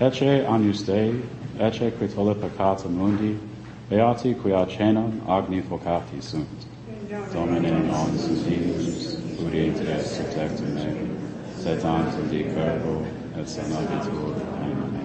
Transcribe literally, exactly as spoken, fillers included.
Ecce agnus Dei, ecce qui tollit peccata mundi, beati quia cenam agni vocati sunt. Domine non suffidus, ut et subtectum mei, sed tantum di corpo et sanabitur. Amen.